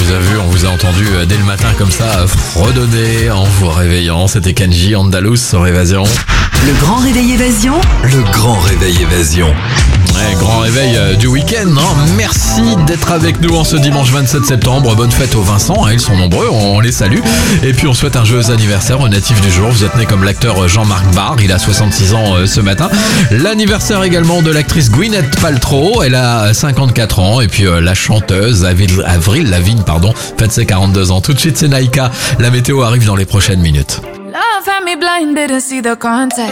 vous a vu, on vous a entendu dès le matin comme ça fredonner en vous réveillant. C'était Kenji Andalous sur Évasion. Le grand réveil Évasion. Le grand réveil Évasion. Ouais, grand réveil du week-end. Merci d'être avec nous en ce dimanche 27 septembre. Bonne fête aux Vincent, ils sont nombreux, on les salue. Et puis on souhaite un joyeux anniversaire au natif du jour. Vous êtes né comme l'acteur Jean-Marc Barr, il a 66 ans ce matin. L'anniversaire également de l'actrice Gwyneth Paltrow, elle a 54 ans. Et puis la chanteuse Avril Lavigne, fête ses 42 ans. Tout de suite c'est Naïka. La météo arrive dans les prochaines minutes. Love had me blinded to see the contact.